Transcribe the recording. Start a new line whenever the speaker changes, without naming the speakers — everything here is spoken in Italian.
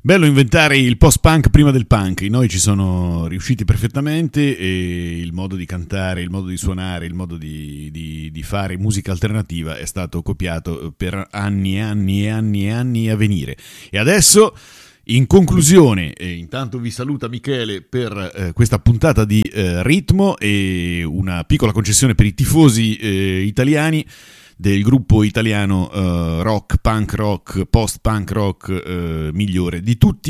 Bello inventare il post-punk prima del punk, i Noi ci sono riusciti perfettamente e il modo di cantare, il modo di suonare, il modo di fare musica alternativa è stato copiato per anni e anni e anni e anni a venire. E adesso, in conclusione, intanto vi saluta Michele per questa puntata di Ritmo e una piccola concessione per i tifosi italiani del gruppo italiano rock, punk rock, post-punk rock migliore di tutti.